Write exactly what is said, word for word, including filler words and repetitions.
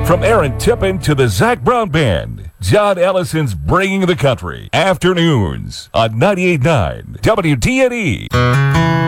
From Aaron Tippin to the Zach Brown Band, John Ellison's Bringing the Country. Afternoons on ninety-eight point nine W T N E.